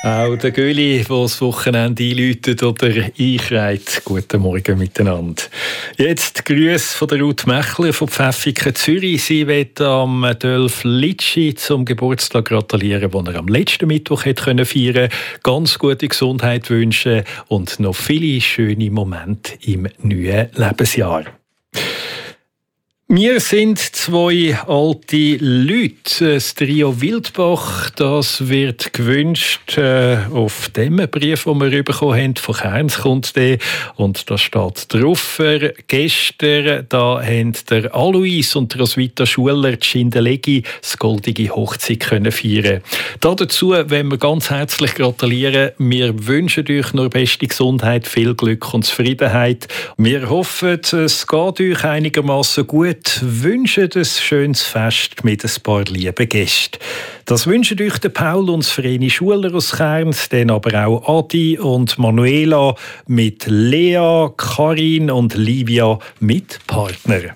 Auch der Göli, der das Wochenende einläutet oder einschreit. Guten Morgen miteinander. Jetzt Grüße von der Ruth Mechler von Pfäffiken Zürich. Sie wird am Dolf Litschi zum Geburtstag gratulieren, den er am letzten Mittwoch feiern konnte. Ganz gute Gesundheit wünschen und noch viele schöne Momente im neuen Lebensjahr. Wir sind zwei alte Leute. Das Trio Wildbach, das wird gewünscht auf dem Brief, den wir bekommen haben. Von Kerns kommt der. Und da steht drauf, gestern da haben der Alois und Roswitha Schuler die Schindelegi das goldige Hochzeit können feiern. Dazu wollen wir ganz herzlich gratulieren. Wir wünschen euch nur beste Gesundheit, viel Glück und Zufriedenheit. Wir hoffen, es geht euch einigermaßen gut. Wünschen ein schönes Fest mit ein paar lieben Gästen. Das wünschen euch der Paul und Vreni Schuler aus Kerns, dann aber auch Adi und Manuela mit Lea, Karin und Livia mit Partner.